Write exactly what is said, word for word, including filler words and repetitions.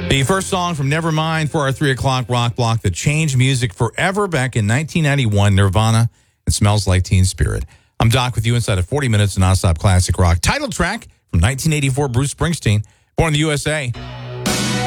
The first song from Nevermind for our three o'clock rock block that changed music forever back in nineteen ninety-one, Nirvana, and Smells Like Teen Spirit. I'm Doc with you inside of forty minutes of nonstop classic rock. Title track from nineteen eighty-four, Bruce Springsteen, born in the U S A.